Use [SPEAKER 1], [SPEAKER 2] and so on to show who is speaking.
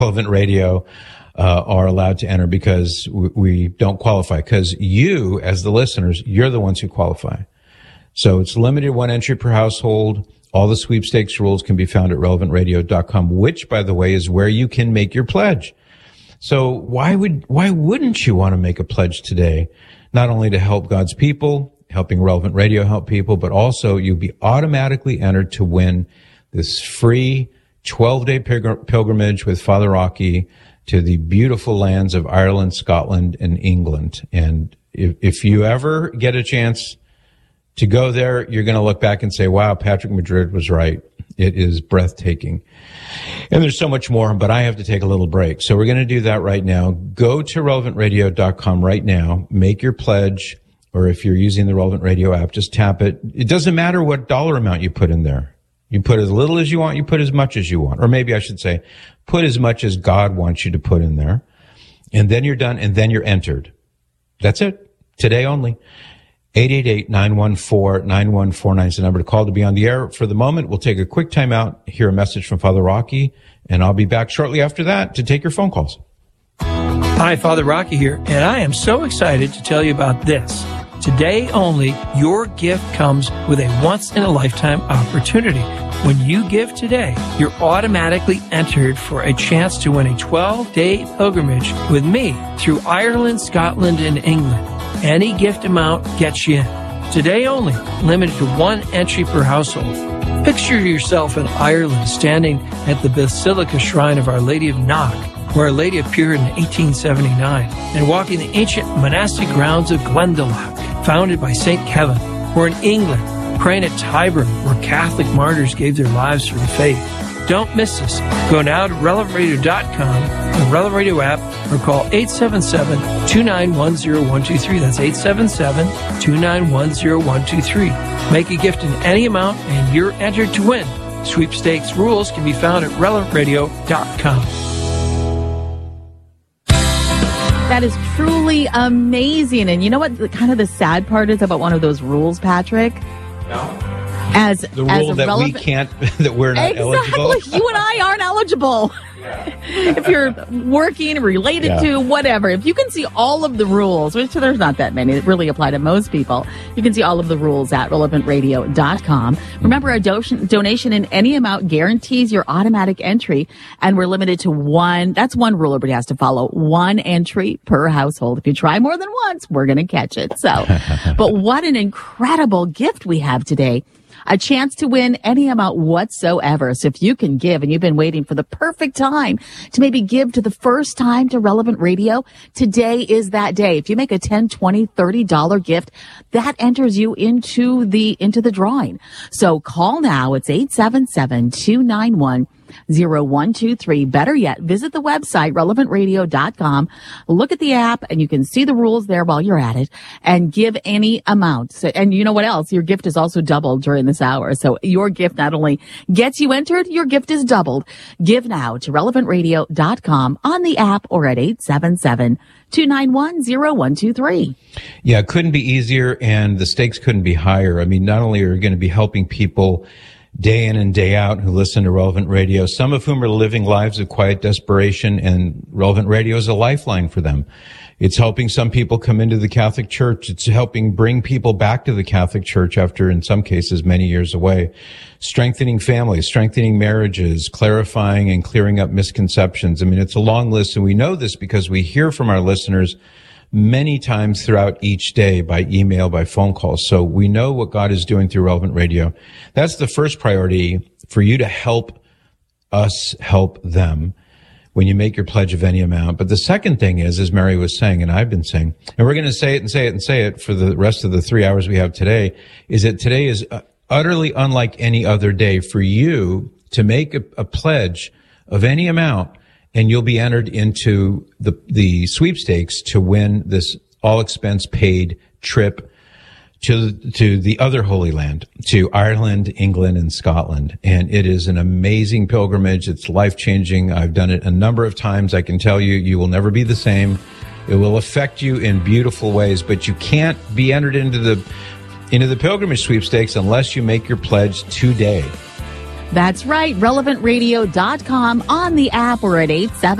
[SPEAKER 1] Relevant Radio are allowed to enter because we don't qualify. Because you, as the listeners, you're the ones who qualify. So it's limited one entry per household. All the sweepstakes rules can be found at relevantradio.com, which, by the way, is where you can make your pledge. So why wouldn't you want to make a pledge today? Not only to help God's people, helping Relevant Radio help people, but also you'll be automatically entered to win this free 12-day pilgrimage with Father Rocky to the beautiful lands of Ireland, Scotland, and England. And if you ever get a chance to go there, you're going to look back and say, wow, Patrick Madrid was right. It is breathtaking. And there's so much more, but I have to take a little break. So we're going to do that right now. Go to relevantradio.com right now. Make your pledge, or if you're using the Relevant Radio app, just tap it. It doesn't matter what dollar amount you put in there. You put as little as you want, you put as much as you want. Or maybe I should say, put as much as God wants you to put in there. And then you're done, and then you're entered. That's it. Today only. 888-914-9149 is the number to call to be on the air. For the moment, we'll take a quick time out, hear a message from Father Rocky, and I'll be back shortly after that to take your phone calls.
[SPEAKER 2] Hi, Father Rocky here, and I am so excited to tell you about this. Today only, your gift comes with a once-in-a-lifetime opportunity. When you give today, you're automatically entered for a chance to win a 12-day pilgrimage with me through Ireland, Scotland, and England. Any gift amount gets you in. Today only, limited to one entry per household. Picture yourself in Ireland standing at the Basilica Shrine of Our Lady of Knock, where Our Lady appeared in 1879, and walking the ancient monastic grounds of Glendalough, founded by St. Kevin, or in England, praying at Tyburn, where Catholic martyrs gave their lives for the faith. Don't miss this. Go now to relevantradio.com, the Relevant Radio app, or call 877-291-0123. That's 877-291-0123. Make a gift in any amount, and you're entered to win. Sweepstakes rules can be found at relevantradio.com.
[SPEAKER 3] That is truly amazing. And you know what kind of the sad part is about one of those rules, Patrick?
[SPEAKER 1] No.
[SPEAKER 3] As
[SPEAKER 1] the rule that we can't, that we're not eligible.
[SPEAKER 3] Exactly. You and I aren't eligible. If you're working, related to, whatever. If you can see all of the rules, which there's not that many that really apply to most people, you can see all of the rules at relevantradio.com. Remember, a donation in any amount guarantees your automatic entry, and we're limited to one. That's one rule everybody has to follow. One entry per household. If you try more than once, we're going to catch it. So, but what an incredible gift we have today. A chance to win any amount whatsoever. So if you can give, and you've been waiting for the perfect time to maybe give to the first time to Relevant Radio, today is that day. If you make a $10, $20, $30 gift, that enters you into the drawing. So call now. It's 877-291-0123. Better yet, visit the website, relevantradio.com. Look at the app, and you can see the rules there while you're at it, and give any amount. So, and you know what else? Your gift is also doubled during this hour. So your gift not only gets you entered, your gift is doubled. Give now to relevantradio.com on the app or at 877-291-0123.
[SPEAKER 1] Yeah, it couldn't be easier, and the stakes couldn't be higher. I mean, not only are you going to be helping people day in and day out who listen to Relevant Radio, some of whom are living lives of quiet desperation, and Relevant Radio is a lifeline for them. It's helping some people come into the Catholic Church. It's helping bring people back to the Catholic Church after, in some cases, many years away. Strengthening families, strengthening marriages, clarifying and clearing up misconceptions. I mean, it's a long list, and we know this because we hear from our listeners many times throughout each day, by email, by phone calls. So we know what God is doing through Relevant Radio. That's the first priority, for you to help us help them when you make your pledge of any amount. But the second thing is, as Mary was saying, and I've been saying, and we're going to say it and say it and say it for the rest of the 3 hours we have today, is that today is utterly unlike any other day for you to make a pledge of any amount, and you'll be entered into the sweepstakes to win this all-expense paid trip to the other Holy Land, to Ireland, England, and Scotland. And it is an amazing pilgrimage. It's life-changing. I've done it a number of times. I can tell you, you will never be the same. It will affect you in beautiful ways, but you can't be entered into the pilgrimage sweepstakes unless you make your pledge today.
[SPEAKER 3] That's right. RelevantRadio.com, on the app, or at 877